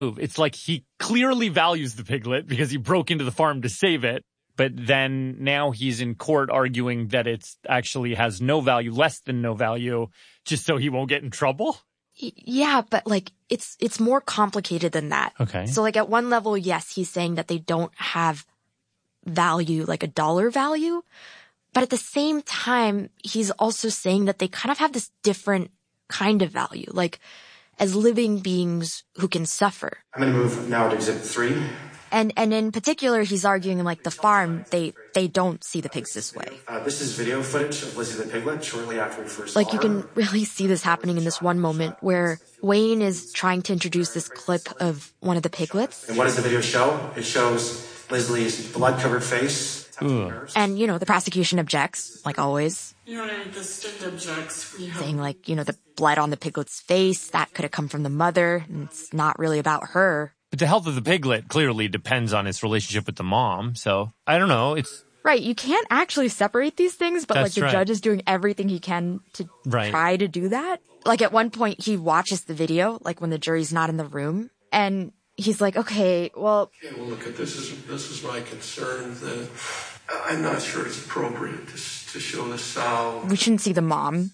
It's like he clearly values the piglet because he broke into the farm to save it. But then now he's in court arguing that it's actually has no value, less than no value, just so he won't get in trouble. Yeah, but like it's more complicated than that. Okay. So like at one level, yes, he's saying that they don't have value, like a dollar value. But at the same time, he's also saying that they kind of have this different kind of value, like as living beings who can suffer. I'm going to move now to Exhibit 3. And in particular, he's arguing like the farm, they don't see the pigs this way. This is video footage of Lizzie the piglet shortly after we first Like saw you her. can really see this happening in this one moment where Wayne is trying to introduce this clip of one of the piglets. And what does the video show? It shows Leslie's blood-covered face. And, the prosecution objects, like always. Your Honor, the state objects. Saying like, the blood on the piglet's face, that could have come from the mother, and it's not really about her. But the health of the piglet clearly depends on its relationship with the mom. So, I don't know. It's right. You can't actually separate these things, but That's like the right. judge is doing everything he can to try to do that. Like at one point he watches the video, like when the jury's not in the room, and he's like, okay, well. Yeah, well, look, this is my concern that I'm not sure it's appropriate to show the sow. We shouldn't see the mom.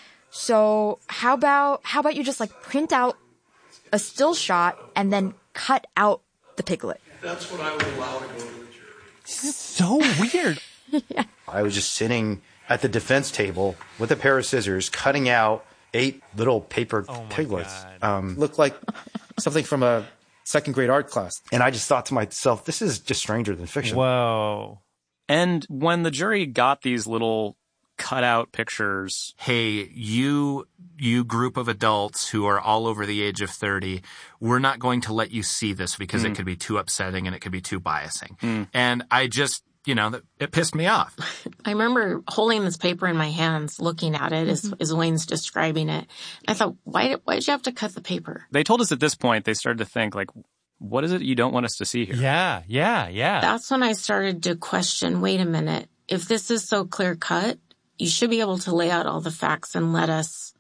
So how about you just like print out a still shot and then cut out the piglet? That's what I would allow to go to the jury. This is so weird. Yeah. I was just sitting at the defense table with a pair of scissors, cutting out 8 little paper piglets. Looked like something from a second grade art class. And I just thought to myself, this is just stranger than fiction. Whoa. And when the jury got these little cutout pictures, hey, you group of adults who are all over the age of 30, we're not going to let you see this because it could be too upsetting and it could be too biasing. And I just, it pissed me off. I remember holding this paper in my hands, looking at it as Wayne's describing it. I thought, why did you have to cut the paper? They told us at this point, they started to think like, what is it you don't want us to see here? Yeah. That's when I started to question, wait a minute, if this is so clear cut, you should be able to lay out all the facts and let us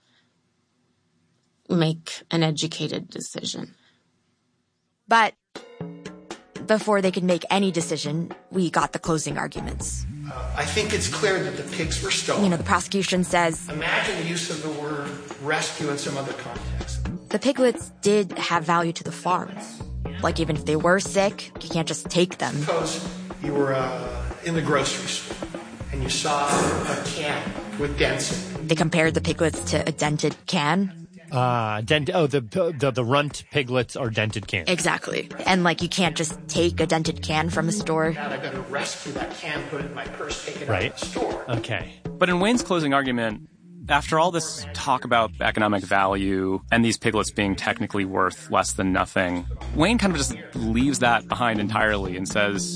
make an educated decision. But before they could make any decision, we got the closing arguments. I think it's clear that the pigs were stolen. The prosecution says, Imagine the use of the word rescue in some other context. the piglets did have value to the farm. Like even if they were sick, you can't just take them. Suppose you were in the grocery store and you saw a can with dents in it. They compared the piglets to a dented can. The runt piglets are dented cans. Exactly. And like you can't just take a dented can from a store. Now I gotta rescue that can, put it in my purse, take it out Right. of the store. Okay. But in Wayne's closing argument, after all this talk about economic value and these piglets being technically worth less than nothing, Wayne kind of just leaves that behind entirely and says,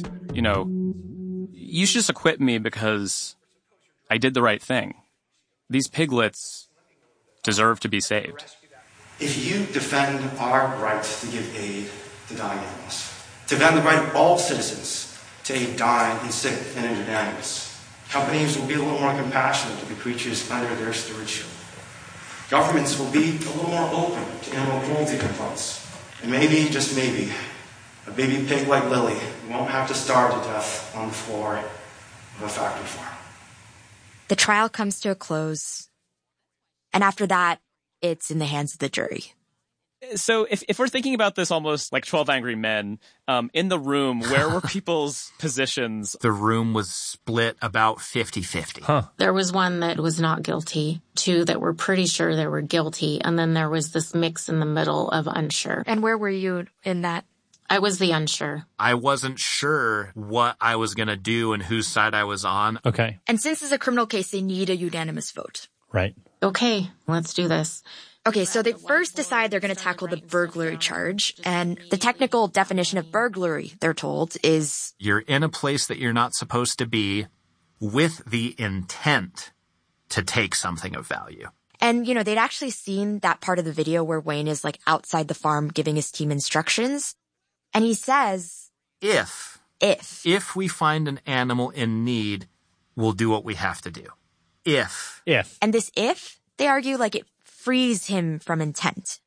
you should just acquit me because I did the right thing. These piglets deserve to be saved. If you defend our right to give aid to dying animals, defend the right of all citizens to aid dying and sick and injured animals, companies will be a little more compassionate to the creatures under their stewardship. Governments will be a little more open to animal cruelty complaints. And maybe, just maybe, a baby pig like Lily won't have to starve to death on the floor of a factory farm. The trial comes to a close. And after that, it's in the hands of the jury. So if we're thinking about this almost like 12 Angry Men, in the room, where were people's positions? The room was split about 50-50. Huh. There was one that was not guilty, 2 that were pretty sure they were guilty, and then there was this mix in the middle of unsure. And where were you in that? I was the unsure. I wasn't sure what I was going to do and whose side I was on. Okay. And since it's a criminal case, they need a unanimous vote. Right. Okay, let's do this. Okay, so they first decide they're going to tackle the burglary charge. And the technical definition of burglary, they're told, is You're in a place that you're not supposed to be with the intent to take something of value. And, they'd actually seen that part of the video where Wayne is like outside the farm giving his team instructions. And he says, If we find an animal in need, we'll do what we have to do. If. And this if, they argue like it frees him from intent.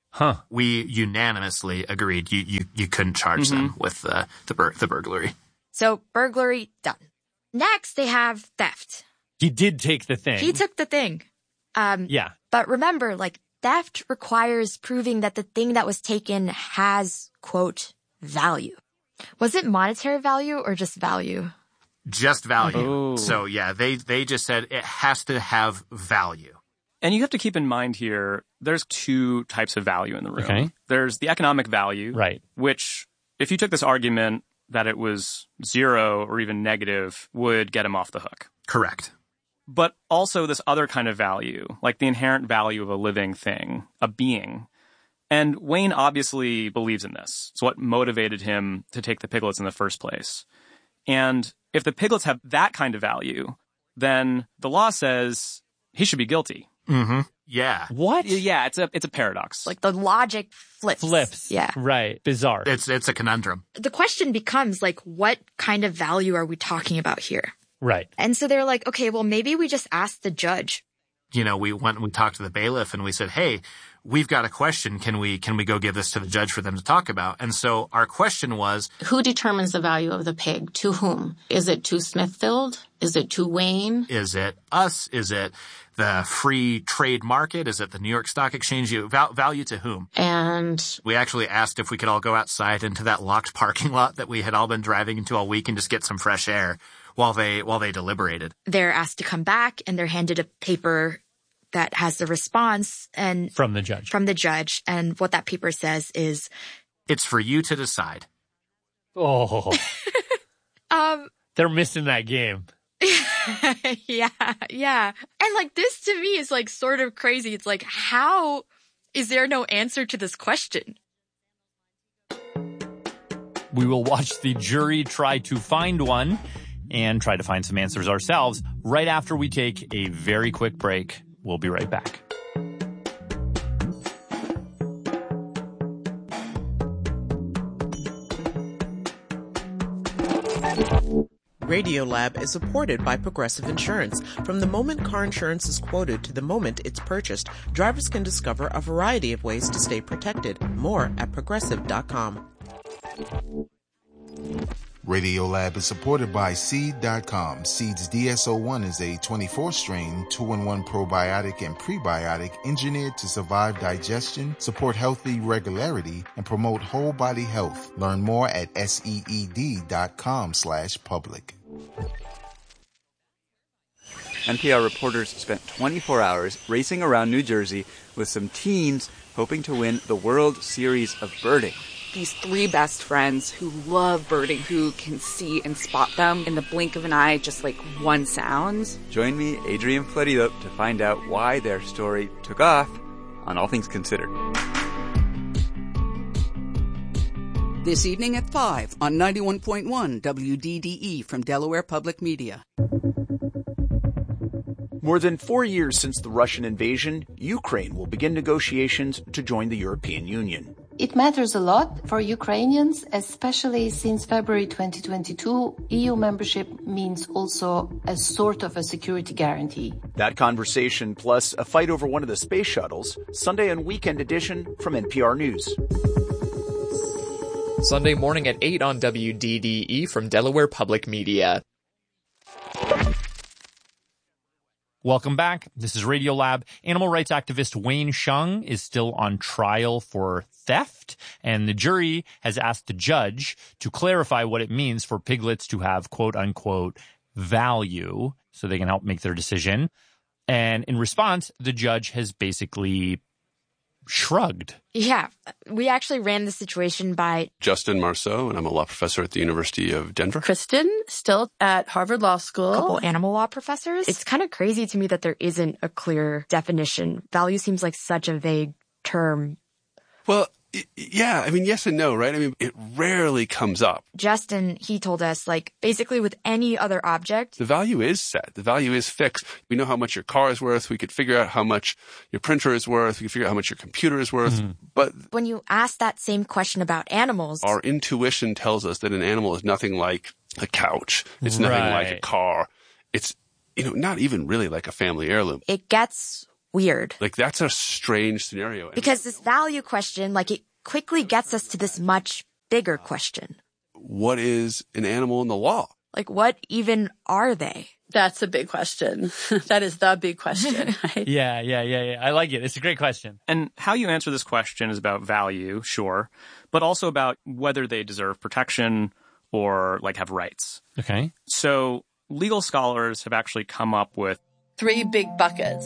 Huh. We unanimously agreed you couldn't charge them with the burglary. So burglary, done. Next, they have theft. He did take the thing. He took the thing. Yeah. But remember, theft requires proving that the thing that was taken has, quote, value. Was it monetary value or just value? Just value. Ooh. So yeah, they just said it has to have value. And you have to keep in mind here, there's two types of value in the room. Okay. There's the economic value, Right. which if you took this argument that it was 0 or even negative would get him off the hook. Correct. But also this other kind of value, like the inherent value of a living thing, a being. And Wayne obviously believes in this. It's what motivated him to take the piglets in the first place. And if the piglets have that kind of value, then the law says he should be guilty. Mm-hmm. Yeah. What? Yeah, it's a paradox. The logic flips. Yeah. Right. Bizarre. It's a conundrum. The question becomes, what kind of value are we talking about here? Right. And so they're like, okay, well, maybe we just ask the judge. We went and we talked to the bailiff and we said, hey, we've got a question. Can we go give this to the judge for them to talk about? And so our question was, Who determines the value of the pig? To whom? Is it to Smithfield? Is it to Wayne? is it us? Is it the free trade market? Is it the New York Stock Exchange? Value to whom? And We actually asked if we could all go outside into that locked parking lot that we had all been driving into all week and just get some fresh air while they deliberated. They're asked to come back and they're handed a paper that has the response and From the judge. And what that paper says is, It's for you to decide. Oh. They're missing that game. yeah. And this to me is sort of crazy. It's how is there no answer to this question? We will watch the jury try to find one and try to find some answers ourselves right after we take a very quick break. We'll be right back. Radiolab is supported by Progressive Insurance. From the moment car insurance is quoted to the moment it's purchased, drivers can discover a variety of ways to stay protected. More at Progressive.com. Radiolab is supported by Seed.com. Seed's DSO1 is a 24-strain, 2-in-1 probiotic and prebiotic engineered to survive digestion, support healthy regularity, and promote whole body health. Learn more at SEED.com/public. NPR reporters spent 24 hours racing around New Jersey with some teens hoping to win the World Series of Birding. These three best friends who love birding, who can see and spot them in the blink of an eye, just like one sound. Join me, Adrian Florido, to find out why their story took off on All Things Considered. This evening at 5 on 91.1 WDDE from Delaware Public Media. More than 4 years since the Russian invasion, Ukraine will begin negotiations to join the European Union. It matters a lot for Ukrainians, especially since February 2022, EU membership means also a sort of a security guarantee. That conversation, plus a fight over one of the space shuttles, Sunday and Weekend Edition from NPR News. Sunday morning at 8 on WDDE from Delaware Public Media. Welcome back. This is Radiolab. Animal rights activist Wayne Hsiung is still on trial for theft, and the jury has asked the judge to clarify what it means for piglets to have quote-unquote value so they can help make their decision. And in response, the judge has basically shrugged. Yeah, we actually ran the situation by Justin Marceau, and I'm a law professor at the University of Denver. Kristen, still at Harvard Law School. a couple animal law professors. It's kind of crazy to me that there isn't a clear definition. Value seems like such a vague term. Well, yeah, I mean, yes and no, right? I mean, it rarely comes up. Justin, he told us, basically with any other object, The value is set. The value is fixed. We know how much your car is worth. We could figure out how much your printer is worth. We could figure out how much your computer is worth. Mm-hmm. But when you ask that same question about animals, our intuition tells us that an animal is nothing like a couch. It's nothing like a car. It's, not even really like a family heirloom. it gets weird. Like, that's a strange scenario. Because this value question, like, it quickly gets us to this much bigger question. What is an animal in the law? Like, what even are they? That's a big question. That is the big question, right? Yeah. I like it. It's a great question. And how you answer this question is about value, sure, but also about whether they deserve protection or like have rights. Okay. So legal scholars have actually come up with 3 big buckets.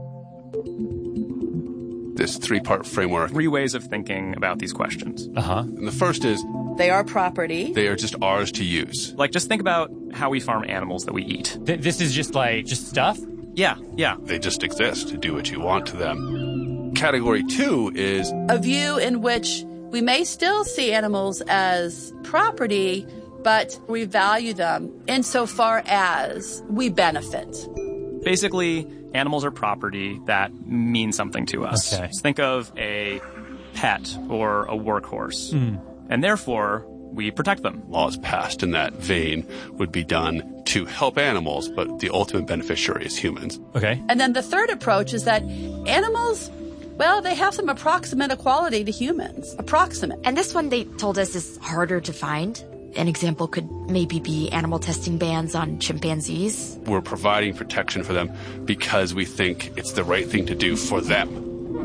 This 3-part framework. 3 ways of thinking about these questions. And the first is they are property. They are just ours to use. Like, just think about how we farm animals that we eat. This is just stuff? Yeah. They just exist to do what you want to them. Category 2 is a view in which we may still see animals as property, but we value them insofar as we benefit. Basically, animals are property that mean something to us. Okay. So think of a pet or a workhorse. And therefore, we protect them. Laws passed in that vein would be done to help animals, but the ultimate beneficiary is humans. Okay. And then the third approach is that animals, well, they have some approximate equality to humans. Approximate. And this one they told us is harder to find. An example could maybe be animal testing bans on chimpanzees. We're providing protection for them because we think it's the right thing to do for them.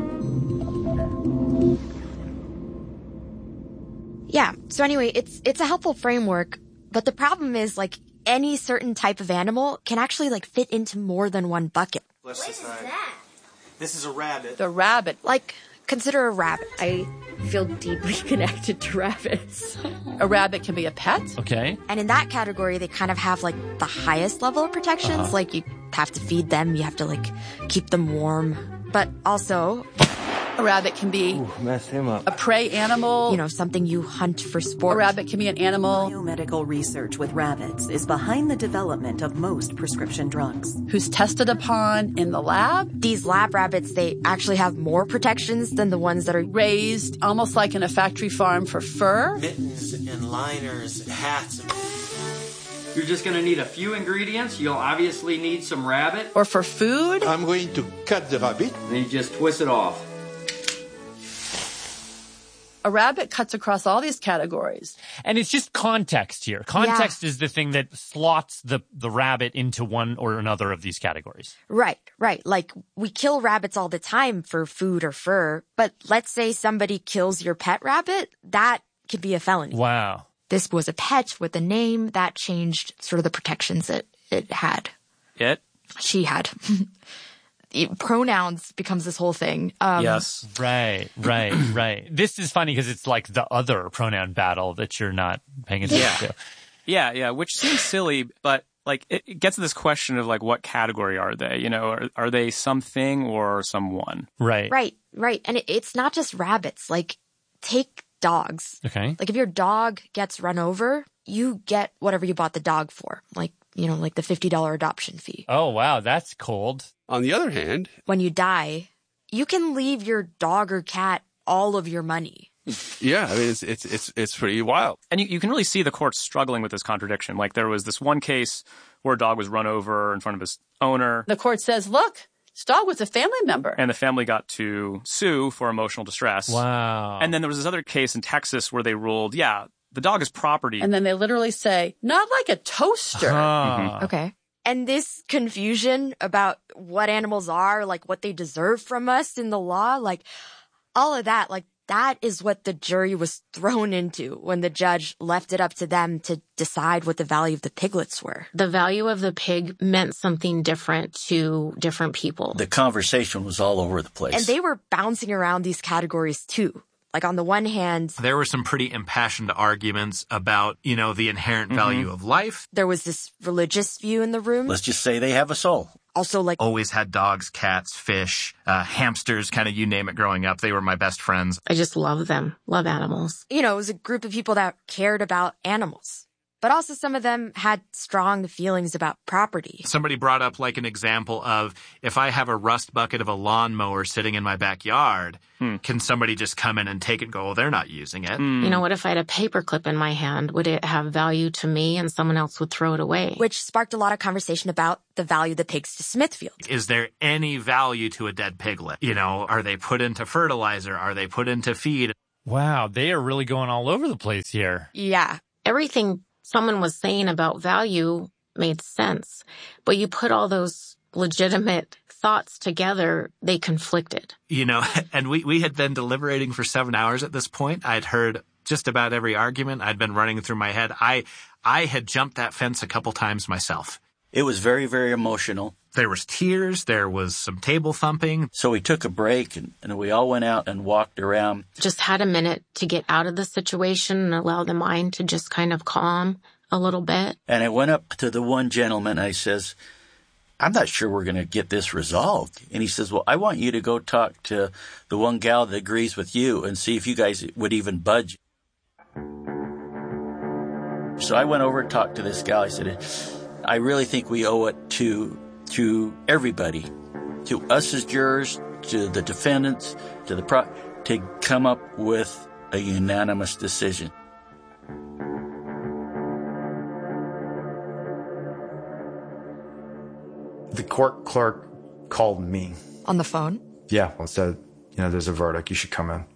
Yeah. So anyway, it's a helpful framework, but the problem is like any certain type of animal can actually like fit into more than one bucket. What is that? This is a rabbit. The rabbit. Like, consider a rabbit. I feel deeply connected to rabbits. A rabbit can be a pet. Okay. And in that category, they kind of have like the highest level of protections. Like you have to feed them, you have to like keep them warm. But also, a rabbit can be mess him up. A prey animal. You know, something you hunt for sport. A rabbit can be an animal. Biomedical research with rabbits is behind the development of most prescription drugs. Who's tested upon in the lab. These lab rabbits, they actually have more protections than the ones that are raised almost like in a factory farm for fur. Mittens and liners and hats. You're just going to need a few ingredients. You'll obviously need some rabbit. Or for food. I'm going to cut the rabbit. And you just twist it off. A rabbit cuts across all these categories. And it's just context here. Context is the thing that slots the rabbit into one or another of these categories. Right. Like, we kill rabbits all the time for food or fur, but let's say somebody kills your pet rabbit, that could be a felony. Wow. This was a pet with a name that changed sort of the protections it had. She had. Pronouns becomes this whole thing. Yes. Right. This is funny because it's like the other pronoun battle that you're not paying attention to. Yeah, which seems silly, but like it gets to this question of like what category are they? You know, are they something or someone? Right. And it's not just rabbits. Like, take dogs. Okay. Like if your dog gets run over, you get whatever you bought the dog for. Like, you know, like the $50 adoption fee. Oh, wow. That's cold. On the other hand, when you die, you can leave your dog or cat all of your money. Yeah, I mean, it's pretty wild. And you can really see the courts struggling with this contradiction. Like there was this one case where a dog was run over in front of his owner. The court says, look, this dog was a family member. And the family got to sue for emotional distress. Wow. And then there was this other case in Texas where they ruled, the dog is property. And then they literally say, not like a toaster. Okay. And this confusion about what animals are, like what they deserve from us in the law, like all of that, like that is what the jury was thrown into when the judge left it up to them to decide what the value of the piglets were. The value of the pig meant something different to different people. The conversation was all over the place. And they were bouncing around these categories too. Like on the one hand, there were some pretty impassioned arguments about, you know, the inherent value of life. There was this religious view in the room. Let's just say they have a soul. Also, like, always had dogs, cats, fish, hamsters, kind of you name it growing up. They were my best friends. I just love them. Love animals. You know, it was a group of people that cared about animals. but also some of them had strong feelings about property. Somebody brought up like an example of if I have a rust bucket of a lawnmower sitting in my backyard, can somebody just come in and take it and go, oh, they're not using it? You know, what if I had a paperclip in my hand? Would it have value to me and someone else would throw it away? Which sparked a lot of conversation about the value of the pigs to Smithfield. Is there any value to a dead piglet? You know, are they put into fertilizer? Are they put into feed? Wow, they are really going all over the place here. Yeah. Everything someone was saying about value made sense, but you put all those legitimate thoughts together, they conflicted. You know, and we had been deliberating for 7 hours at this point. I'd heard just about every argument. I'd been running through my head. I had jumped that fence a couple times myself. It was very, very emotional. There was tears. There was some table thumping. So we took a break and we all went out and walked around. Just had a minute to get out of the situation and allow the mind to just kind of calm a little bit. And I went up to the one gentleman. I says, I'm not sure we're going to get this resolved. And he says, well, I want you to go talk to the one gal that agrees with you and see if you guys would even budge. So I went over and talked to this gal. I said, I really think we owe it to everybody, to us as jurors, to the defendants, to to come up with a unanimous decision. The court clerk called me. On the phone? Yeah, well, said, there's a verdict. You should come in.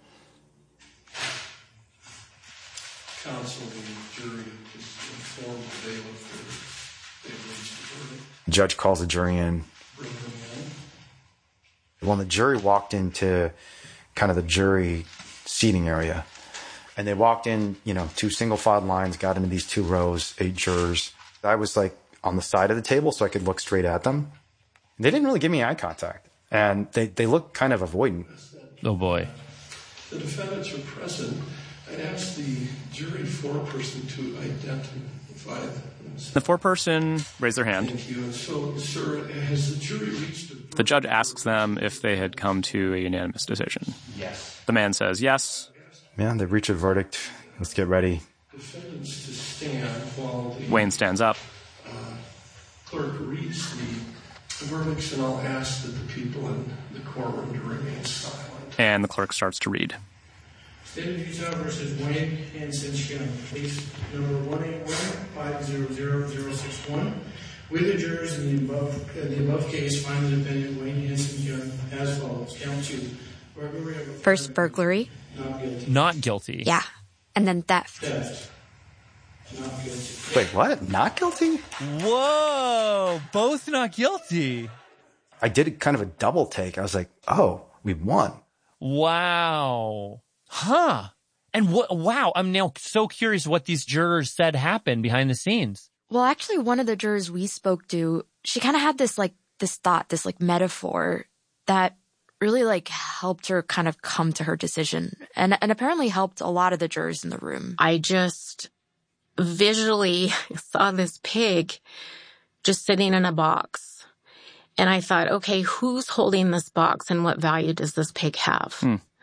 Counsel, the jury is informed the bailiff that they've reached the verdict. The judge calls the jury in. Bring them in. Well, the jury walked into kind of the jury seating area. And they walked in, 2 single-filed lines, got into these 2 rows, 8 jurors. I was like on the side of the table so I could look straight at them. They didn't really give me eye contact. And they looked kind of avoidant. Oh, boy. The defendants are present. I asked the jury foreperson to identify themselves. The foreperson raised their hand. Thank you. And so, sir, has the jury reached a verdict? The judge asks them if they had come to a unanimous decision. Yes. The man says yes. Yeah, they've reached a verdict. Let's get ready. Defendants to stand while the Wayne stands up. Clerk reads the verdicts, and I'll ask that the people in the courtroom to remain silent. And the clerk starts to read. State of Utah versus Wayne Hanson Young. Case number 181-500-061. We, the jurors in the above case, find the defendant Wayne Hanson Young as follows. Count 2. Burglary of a First burglary. Not guilty. Not guilty. Yeah. And then theft. Theft. Not guilty. Wait, what? Not guilty? Whoa! Both not guilty. I did kind of a double take. I was like, oh, we won. Wow. Huh. And wow, I'm now so curious what these jurors said happened behind the scenes. Well, actually, one of the jurors we spoke to, she kind of had this thought, this metaphor that really helped her kind of come to her decision and apparently helped a lot of the jurors in the room. I just visually saw this pig just sitting in a box. And I thought, okay, who's holding this box and what value does this pig have?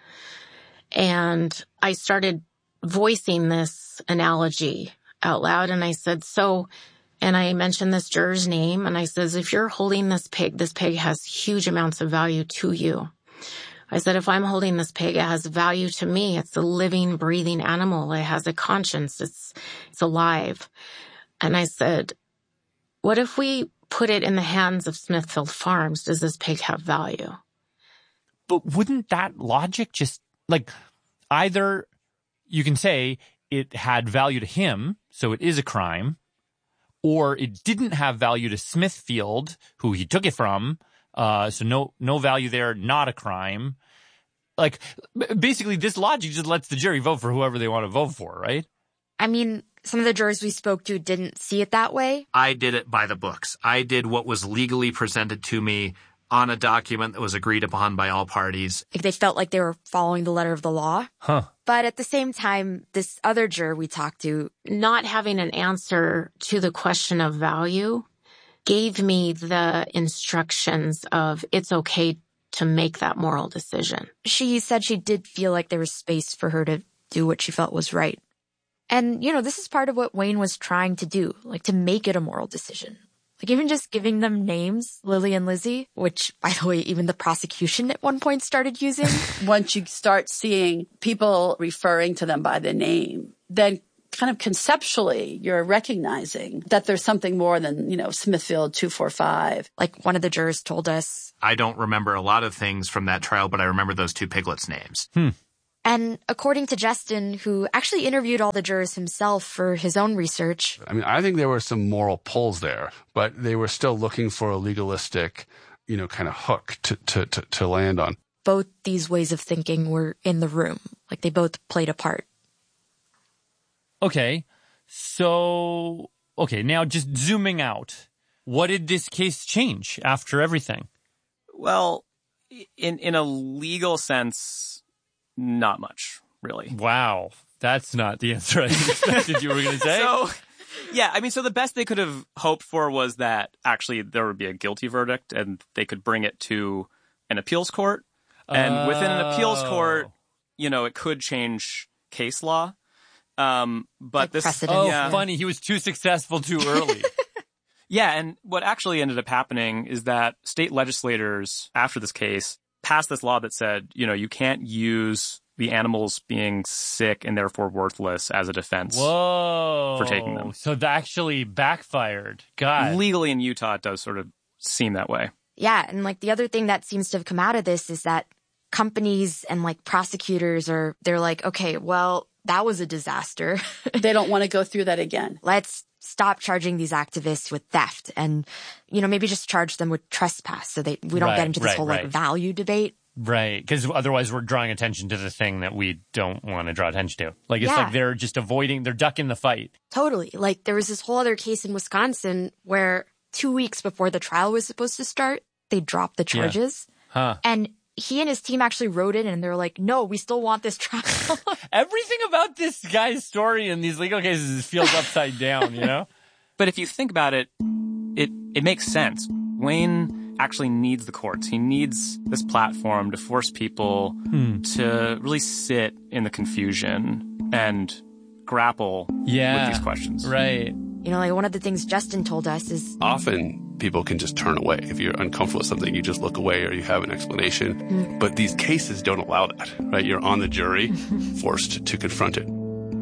And I started voicing this analogy out loud. And I said, and I mentioned this juror's name. And I says, if you're holding this pig has huge amounts of value to you. I said, if I'm holding this pig, it has value to me. It's a living, breathing animal. It has a conscience. It's alive. And I said, what if we put it in the hands of Smithfield Farms? Does this pig have value? But wouldn't that logic just either you can say it had value to him, so it is a crime, or it didn't have value to Smithfield, who he took it from, so no value there, not a crime. Basically, this logic just lets the jury vote for whoever they want to vote for, right? I mean, some of the jurors we spoke to didn't see it that way. I did it by the books. I did what was legally presented to me on a document that was agreed upon by all parties. They felt like they were following the letter of the law. Huh. But at the same time, this other juror we talked to, not having an answer to the question of value, gave me the instructions of it's okay to make that moral decision. She said she did feel like there was space for her to do what she felt was right. And, this is part of what Wayne was trying to do, like to make it a moral decision. Like even just giving them names, Lily and Lizzie, which, by the way, even the prosecution at one point started using. Once you start seeing people referring to them by the name, then kind of conceptually, you're recognizing that there's something more than, Smithfield 245. Like one of the jurors told us. I don't remember a lot of things from that trial, but I remember those two piglets' names. And according to Justin, who actually interviewed all the jurors himself for his own research. I mean, I think there were some moral pulls there, but they were still looking for a legalistic, kind of hook to land on. Both these ways of thinking were in the room. Like they both played a part. Okay. So, now just zooming out. What did this case change after everything? Well, in a legal sense, not much, really. Wow. That's not the answer I expected you were going to say. So the best they could have hoped for was that actually there would be a guilty verdict and they could bring it to an appeals court. And within an appeals court, it could change case law. But like this, funny. He was too successful too early. Yeah. And what actually ended up happening is that state legislators after this case passed this law that said, you can't use the animals being sick and therefore worthless as a defense for taking them. So that actually backfired. God. Legally in Utah, it does sort of seem that way. Yeah. And like the other thing that seems to have come out of this is that companies and like prosecutors they're like, okay, well, that was a disaster. They don't want to go through that again. Let's stop charging these activists with theft and, maybe just charge them with trespass so we don't get into this whole like value debate. Right. Because otherwise we're drawing attention to the thing that we don't want to draw attention to. Like, it's like they're just they're ducking the fight. Totally. Like there was this whole other case in Wisconsin where 2 weeks before the trial was supposed to start, they dropped the charges. Yeah. Huh. And he and his team actually wrote in and they're like, no, we still want this trial. Everything about this guy's story in these legal cases feels upside down, But if you think about it, it makes sense. Wayne actually needs the courts. He needs this platform to force people to really sit in the confusion and grapple with these questions. Right. Like one of the things Justin told us is often people can just turn away. If you're uncomfortable with something, you just look away or you have an explanation. But these cases don't allow that, right? You're on the jury, forced to confront it.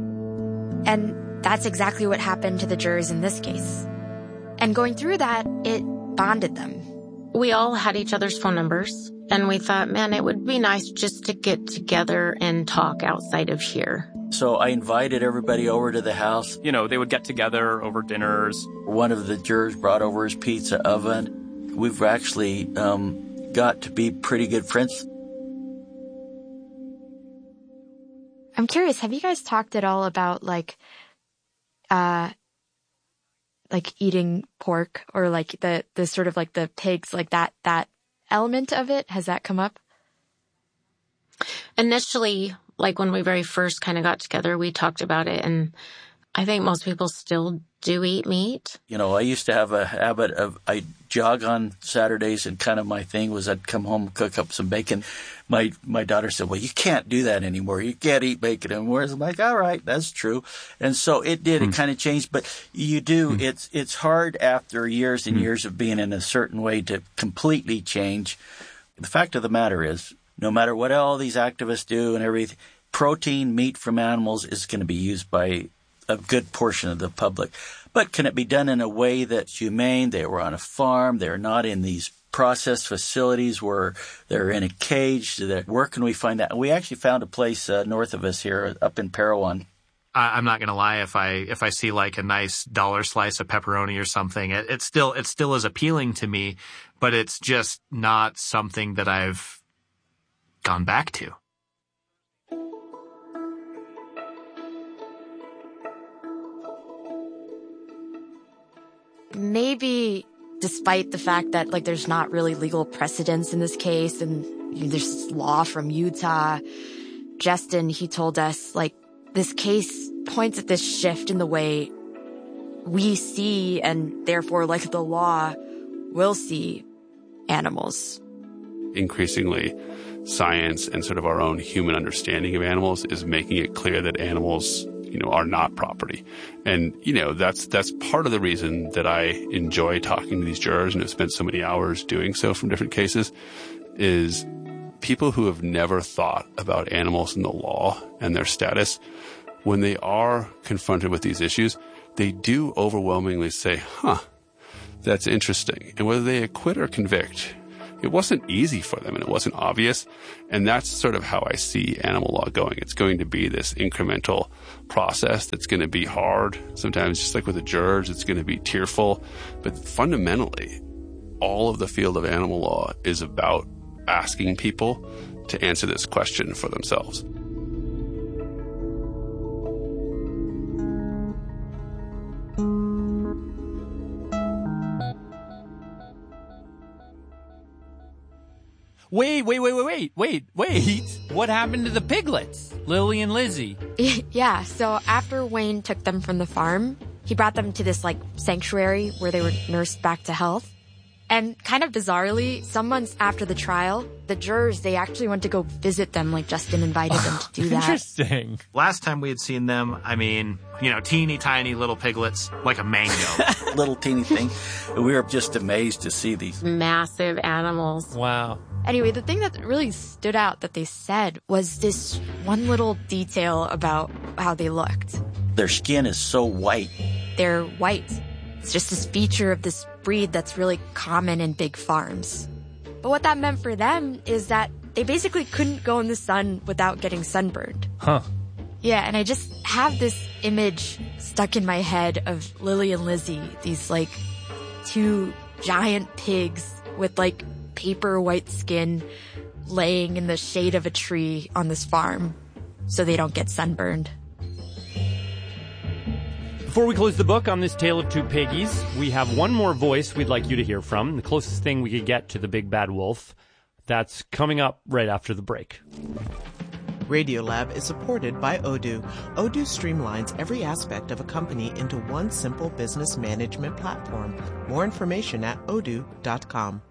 And that's exactly what happened to the jurors in this case. And going through that, it bonded them. We all had each other's phone numbers, and we thought, man, it would be nice just to get together and talk outside of here. So I invited everybody over to the house. They would get together over dinners. One of the jurors brought over his pizza oven. We've actually got to be pretty good friends. I'm curious, have you guys talked at all about like eating pork or like the sort of like the pigs, like that element of it? Has that come up? Initially, like when we very first kind of got together, we talked about it, and I think most people still do eat meat. I used to have a habit of, I jog on Saturdays, and kind of my thing was I'd come home, cook up some bacon. My daughter said, well, you can't do that anymore. You can't eat bacon anymore. I'm like, all right, that's true. And so it did. It kind of changed. But you do. It's hard after years and years of being in a certain way to completely change. The fact of the matter is, no matter what all these activists do and everything, protein, meat from animals is going to be used by a good portion of the public. But can it be done in a way that's humane? They were on a farm. They're not in these processed facilities where they're in a cage. Where can we find that? We actually found a place north of us here up in Parowan. I'm not going to lie. If I see like a nice dollar slice of pepperoni or something, it still is appealing to me, but it's just not something that I've gone back to. Maybe despite the fact that like there's not really legal precedence in this case and there's law from Utah, Justin, he told us like this case points at this shift in the way we see and therefore like the law will see animals. Increasingly, science and sort of our own human understanding of animals is making it clear that animals are not property. And, that's part of the reason that I enjoy talking to these jurors and have spent so many hours doing so from different cases is people who have never thought about animals in the law and their status, when they are confronted with these issues, they do overwhelmingly say, that's interesting. And whether they acquit or convict, it wasn't easy for them and it wasn't obvious. And that's sort of how I see animal law going. It's going to be this incremental process that's going to be hard. Sometimes, just like with the jurors, it's going to be tearful. But fundamentally, all of the field of animal law is about asking people to answer this question for themselves. Wait. What happened to the piglets? Lily and Lizzie. Yeah, so after Wayne took them from the farm, he brought them to this, sanctuary where they were nursed back to health. And kind of bizarrely, some months after the trial, the jurors, they actually went to go visit them, Justin invited them to do that. Interesting. Last time we had seen them, teeny tiny little piglets, like a mango. Little teeny thing. We were just amazed to see these massive animals. Wow. Anyway, the thing that really stood out that they said was this one little detail about how they looked. Their skin is so white. They're white. It's just this feature of this breed that's really common in big farms. But what that meant for them is that they basically couldn't go in the sun without getting sunburned. Huh. Yeah, and I just have this image stuck in my head of Lily and Lizzie, these two giant pigs with paper white skin laying in the shade of a tree on this farm so they don't get sunburned. Before we close the book on this tale of two piggies, we have one more voice we'd like you to hear from, the closest thing we could get to the big bad wolf. That's coming up right after the break. Radiolab is supported by Odoo. Odoo streamlines every aspect of a company into one simple business management platform. More information at odoo.com.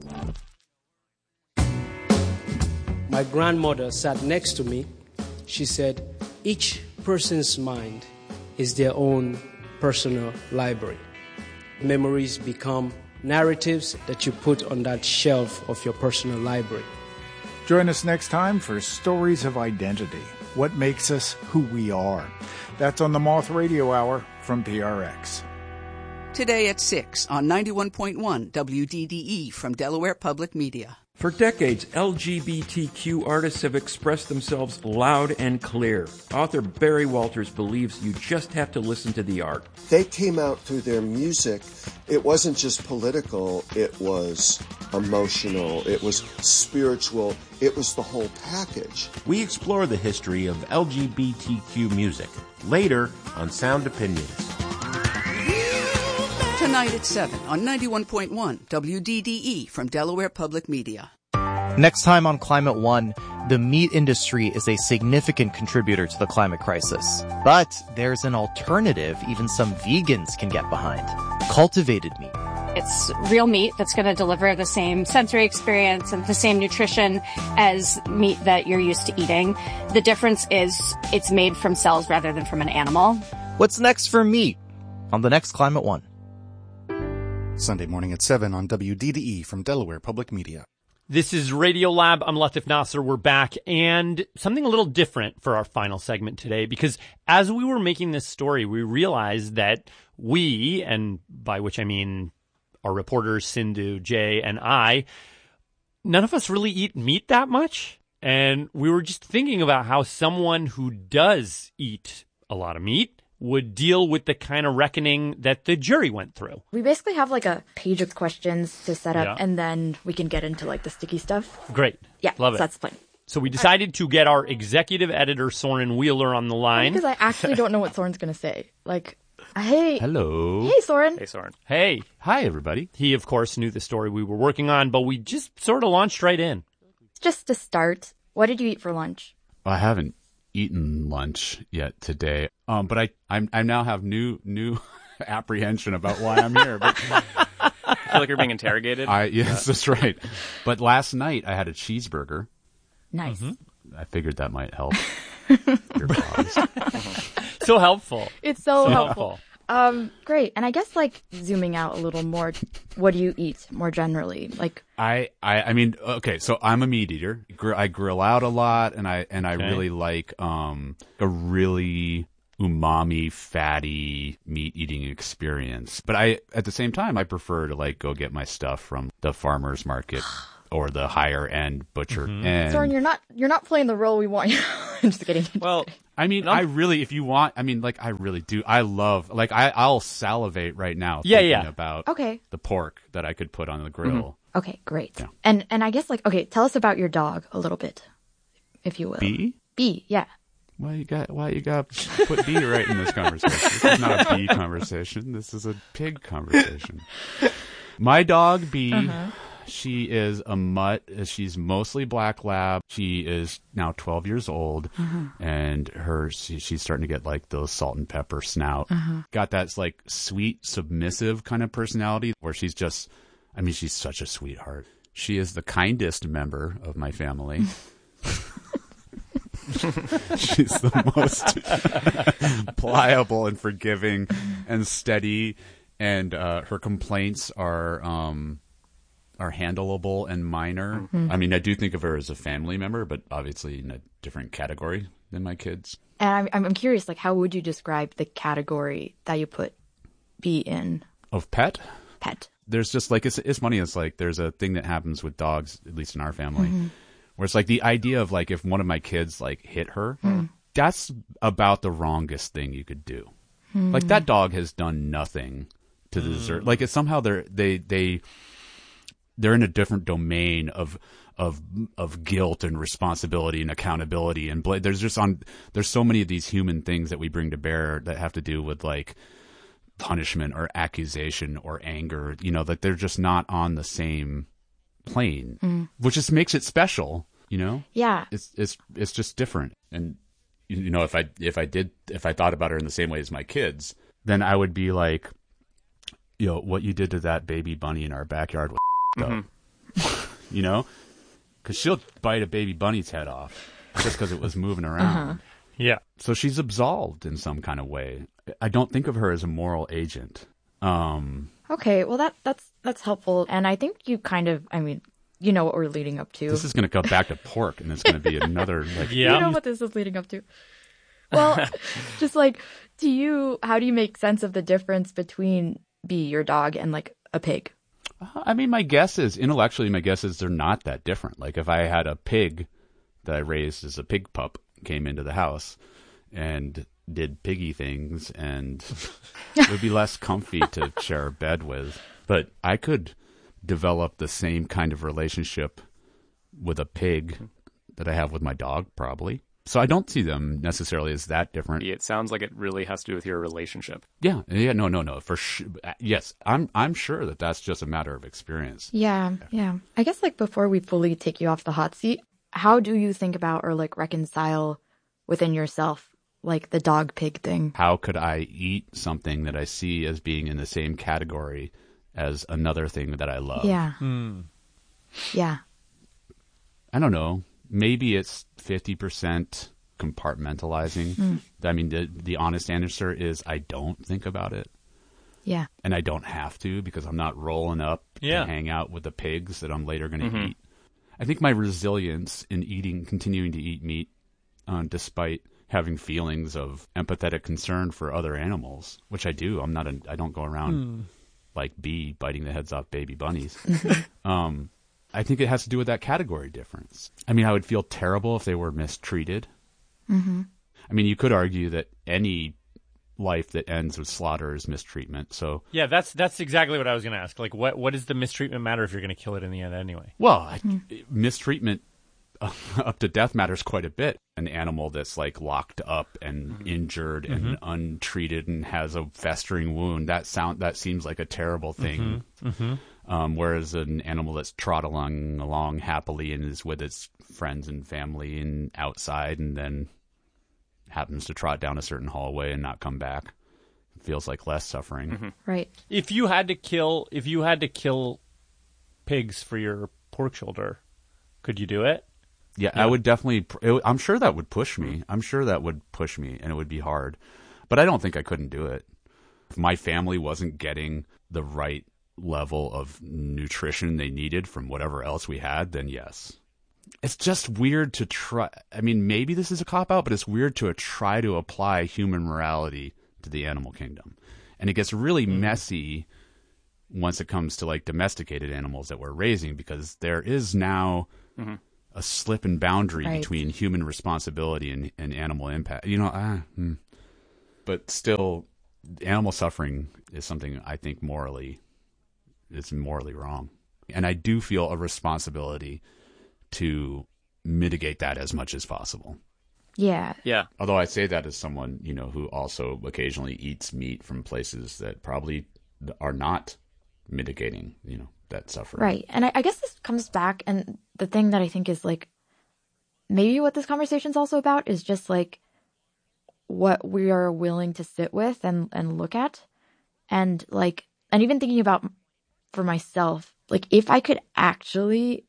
My grandmother sat next to me. She said, each person's mind is their own personal library. Memories become narratives that you put on that shelf of your personal library. Join us next time for Stories of Identity, what makes us who we are. That's on the Moth Radio Hour from PRX. Today at 6 on 91.1 WDDE from Delaware Public Media. For decades, LGBTQ artists have expressed themselves loud and clear. Author Barry Walters believes you just have to listen to the art. They came out through their music. It wasn't just political, it was emotional, it was spiritual, it was the whole package. We explore the history of LGBTQ music, later on Sound Opinions. Tonight at 7 on 91.1 WDDE from Delaware Public Media. Next time on Climate One, the meat industry is a significant contributor to the climate crisis. But there's an alternative even some vegans can get behind. Cultivated meat. It's real meat that's going to deliver the same sensory experience and the same nutrition as meat that you're used to eating. The difference is it's made from cells rather than from an animal. What's next for meat? On the next Climate One. Sunday morning at 7 on WDDE from Delaware Public Media. This is Radiolab. I'm Latif Nasser. We're back, and something a little different for our final segment today, because as we were making this story, we realized that we, and by which I mean our reporters, Sindhu, Jay, and I, none of us really eat meat that much. And we were just thinking about how someone who does eat a lot of meat would deal with the kind of reckoning that the jury went through. We basically have a page of questions to set up, and then we can get into the sticky stuff. Great. Yeah, love it. That's the plan. So we decided to get our executive editor, Soren Wheeler, on the line. Because I actually don't know what Soren's going to say. Hey. Hello. Hey, Soren. Hey, Soren. Hey. Hi, everybody. He, of course, knew the story we were working on, but we just sort of launched right in. Just to start, what did you eat for lunch? I haven't eaten lunch yet today, but I now have new apprehension about why I'm here. But I feel like you're being interrogated. Yes, that's right. But last night I had a cheeseburger. Nice. I figured that might help your cause. So helpful. It's so helpful. Great. And I guess like zooming out a little more, what do you eat more generally? Like I mean, okay, so I'm a meat eater. I grill out a lot, and I really like a really umami, fatty meat eating experience. But at the same time, I prefer to like go get my stuff from the farmer's market or the higher end butcher. And Soren, you're not playing the role we want you. I'm just kidding. Well, I mean, I really, if you want, I mean, like, I really do. I love, like, I'll salivate right now thinking about the pork that I could put on the grill. Okay, great. Yeah. And I guess like, okay, tell us about your dog a little bit, if you will. B, yeah. Why you got put B right in this conversation? This is not a B conversation. This is a pig conversation. My dog B, she is a mutt. She's mostly black lab. She is now 12 years old, and she's starting to get like those salt and pepper snout. Got that like sweet, submissive kind of personality where she's just, I mean, she's such a sweetheart. She is the kindest member of my family. She's the most pliable and forgiving and steady, and her complaints are handleable and minor. I mean, I do think of her as a family member, but obviously in a different category than my kids. And I'm curious, like, how would you describe the category that you put B in? Of pet? Pet. There's just like, it's funny. It's like, there's a thing that happens with dogs, at least in our family, where it's like the idea of like, if one of my kids like hit her, that's about the wrongest thing you could do. Like that dog has done nothing to deserve, like it's somehow they're in a different domain of guilt and responsibility and accountability and there's so many of these human things that we bring to bear that have to do with like punishment or accusation or anger, you know, that they're just not on the same plane, which just makes it special, you know? Yeah. It's just different. And you know, if I thought about her in the same way as my kids, then I would be like, you know, what you did to that baby bunny in our backyard was up. You know, because she'll bite a baby bunny's head off just because it was moving around. Yeah. So she's absolved in some kind of way. I don't think of her as a moral agent. Okay, well that's helpful, and I think you kind of, I mean, you know what we're leading up to. This is going to go back to pork, and it's going to be another like. You know what this is leading up to. Well, just like, how do you make sense of the difference between B, your dog, and like a pig? I mean, intellectually, my guess is they're not that different. Like if I had a pig that I raised as a pig pup came into the house and did piggy things, and it would be less comfy to share a bed with. But I could develop the same kind of relationship with a pig that I have with my dog, probably. So I don't see them necessarily as that different. It sounds like it really has to do with your relationship. Yeah, no, for sure. Yes, I'm sure that that's just a matter of experience. Yeah. I guess like before we fully take you off the hot seat, how do you think about or like reconcile within yourself like the dog pig thing? How could I eat something that I see as being in the same category as another thing that I love? Yeah. Yeah. I don't know. Maybe it's 50% compartmentalizing. I mean, the honest answer is I don't think about it. Yeah. And I don't have to, because I'm not rolling up to hang out with the pigs that I'm later going to eat. I think my resilience in continuing to eat meat, despite having feelings of empathetic concern for other animals, which I do. I don't go around like B biting the heads off baby bunnies. I think it has to do with that category difference. I mean, I would feel terrible if they were mistreated. I mean, you could argue that any life that ends with slaughter is mistreatment. So yeah, that's exactly what I was going to ask. Like, what does the mistreatment matter if you're going to kill it in the end anyway? Well, mistreatment up to death matters quite a bit. An animal that's like locked up and injured and untreated and has a festering wound, that seems like a terrible thing. Whereas an animal that's trotting along happily and is with its friends and family and outside and then happens to trot down a certain hallway and not come back, feels like less suffering. Right. If you had to kill pigs for your pork shoulder, could you do it? Yeah, I would definitely. I'm sure that would push me. And it would be hard. But I don't think I couldn't do it. If my family wasn't getting the right level of nutrition they needed from whatever else we had, then yes. It's just weird to try. I mean, maybe this is a cop-out, but it's weird to try to apply human morality to the animal kingdom. And it gets really messy once it comes to like domesticated animals that we're raising, because there is now a slip and boundary between human responsibility and animal impact. You know, but still, animal suffering is something I think it's morally wrong. And I do feel a responsibility to mitigate that as much as possible. Yeah. Yeah. Although I say that as someone, you know, who also occasionally eats meat from places that probably are not mitigating, you know, that suffering. Right. And I guess this comes back, and the thing that I think is like, maybe what this conversation's also about is just like what we are willing to sit with and look at. And like, and even thinking about for myself, like if I could actually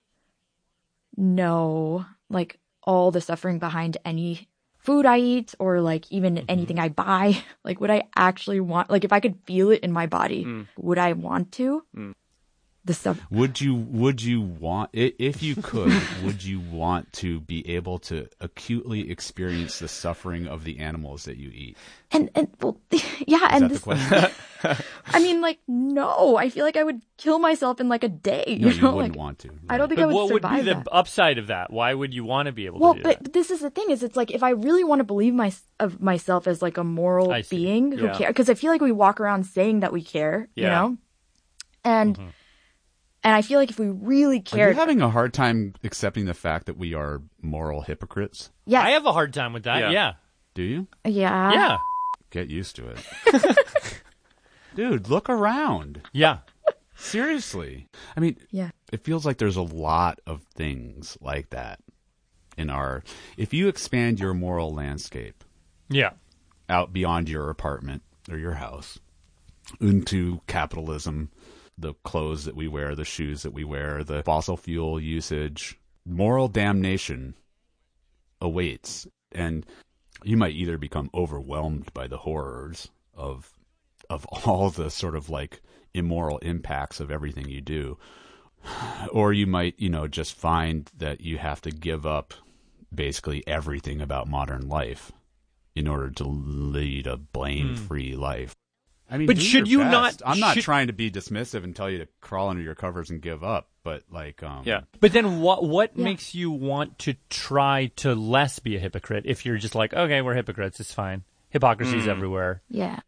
know like all the suffering behind any food I eat, or like even anything I buy, like would I actually want, like if I could feel it in my body, would I want to? The stuff. Would you want, if you could, would you want to be able to acutely experience the suffering of the animals that you eat? And well, yeah, Is and that the question? I mean, like, no, I feel like I would kill myself in like a day. No, you know, wouldn't like, want to. Right. I don't think But I would what survive would be that. the upside of that? Why would you want to be able Well, to do that? but this is the thing: is it's like if I really want to believe of myself as like a moral being who cares, because I feel like we walk around saying that we care, you know, and I feel like if we really cared, Are you having a hard time accepting the fact that we are moral hypocrites? Yeah, I have a hard time with that. Yeah. Do you? Yeah. Yeah. Get used to it. Dude, look around. Yeah. Seriously. I mean, it feels like there's a lot of things like that in our... If you expand your moral landscape out beyond your apartment or your house into capitalism, the clothes that we wear, the shoes that we wear, the fossil fuel usage, moral damnation awaits. And you might either become overwhelmed by the horrors of all the sort of like immoral impacts of everything you do, or you might, you know, just find that you have to give up basically everything about modern life in order to lead a blame-free life. I mean, but do should your you best. not? I'm not trying to be dismissive and tell you to crawl under your covers and give up, but like, But then, what makes you want to try to less be a hypocrite? If you're just like, okay, we're hypocrites, it's fine. Hypocrisy's everywhere. Yeah.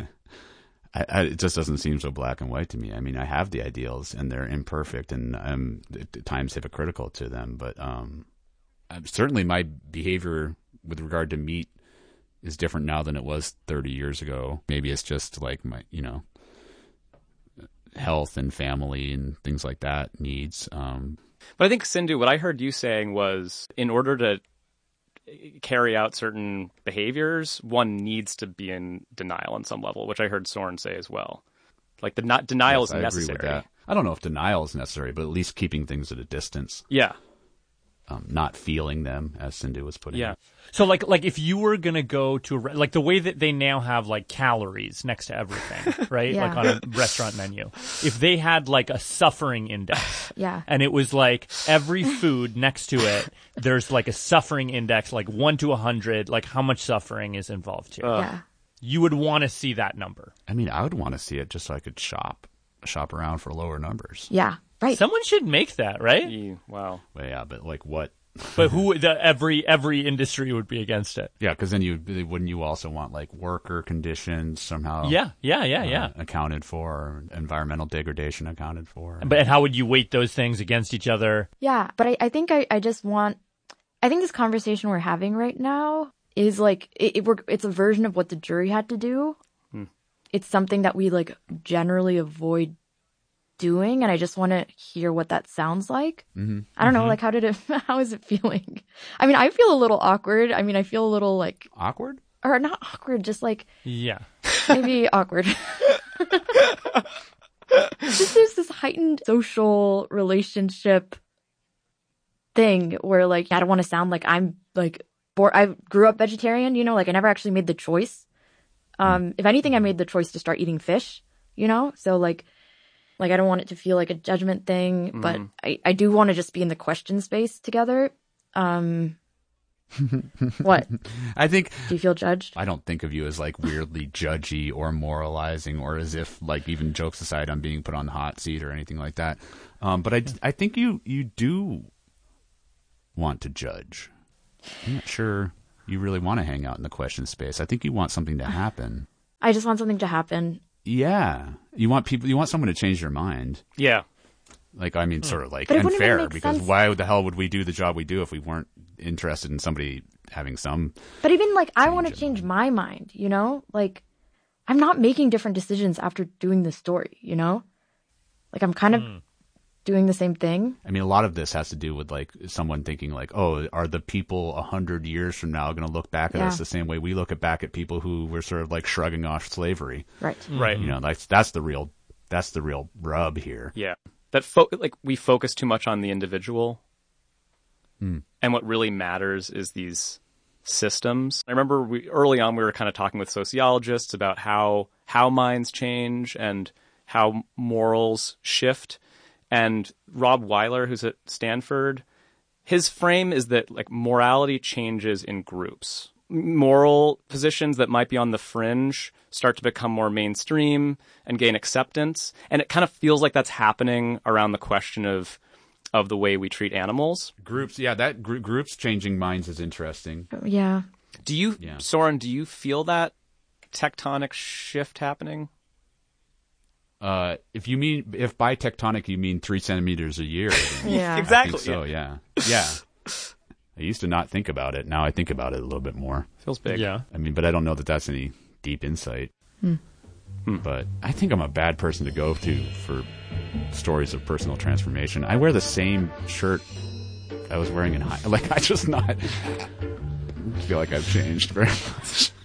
It just doesn't seem so black and white to me. I mean, I have the ideals, and they're imperfect, and I'm at times hypocritical to them. But certainly, my behavior with regard to meat is different now than it was 30 years ago. Maybe it's just like my, you know, health and family and things like that needs. But I think, Sindhu, what I heard you saying was, in order to carry out certain behaviors, one needs to be in denial on some level, which I heard Soren say as well. Like denial is necessary. Agree with that. I don't know if denial is necessary, but at least keeping things at a distance. Yeah. Not feeling them, as Sindhu was putting it. So like if you were going to go to like the way that they now have like calories next to everything, right? Like on a restaurant menu. If they had like a suffering index. And it was like every food next to it, there's like a suffering index, like 1 to 100, like how much suffering is involved here. You would want to see that number. I mean, I would want to see it just so I could shop around for lower numbers. Yeah. Right. Someone should make that, right? Wow. Well, yeah, but like what? But every industry would be against it. Yeah, because then wouldn't you also want like worker conditions somehow? Yeah. Accounted for, environmental degradation accounted for. But how would you weight those things against each other? Yeah, but I think I just want. I think this conversation we're having right now is like it's a version of what the jury had to do. It's something that we like generally avoid doing, and I just want to hear what that sounds like. I don't know, like how is it feeling? I mean, I feel a little awkward. I mean, I feel a little like awkward, or not awkward, just like maybe awkward. Just there's this heightened social relationship thing where like I don't want to sound like I'm like I grew up vegetarian, you know, like I never actually made the choice If anything, I made the choice to start eating fish, you know? So like I don't want it to feel like a judgment thing, but I do want to just be in the question space together. What? I think. Do you feel judged? I don't think of you as like weirdly judgy or moralizing, or as if like, even jokes aside, I'm being put on the hot seat or anything like that. But I think you do want to judge. I'm not sure you really want to hang out in the question space. I think you want something to happen. I just want something to happen. Yeah. You want someone to change their mind. Yeah. Like, I mean, sort of like But it unfair, because sense. why the hell would we do the job we do if we weren't interested in somebody having some. But even like, I want to change my mind, you know? Like, I'm not making different decisions after doing this story, you know? Like, I'm kind of doing the same thing. I mean, a lot of this has to do with like someone thinking like, oh, are the people 100 years from now going to look back at us the same way we look back at people who were sort of like shrugging off slavery? Right. Right. You know, that's the real rub here. Yeah. That we focus too much on the individual. And what really matters is these systems. I remember early on we were kind of talking with sociologists about how minds change and how morals shift. And Rob Weiler, who's at Stanford, his frame is that like morality changes in groups. Moral positions that might be on the fringe start to become more mainstream and gain acceptance. And it kind of feels like that's happening around the question of the way we treat animals. Groups, yeah, that groups changing minds is interesting. Yeah. Soren, do you feel that tectonic shift happening? If by tectonic you mean 3 centimeters a year, yeah, exactly. I think so, yeah. I used to not think about it. Now I think about it a little bit more. Feels big. Yeah. I mean, but I don't know that that's any deep insight. But I think I'm a bad person to go to for stories of personal transformation. I wear the same shirt I was wearing in high. Like, I just not feel like I've changed very much.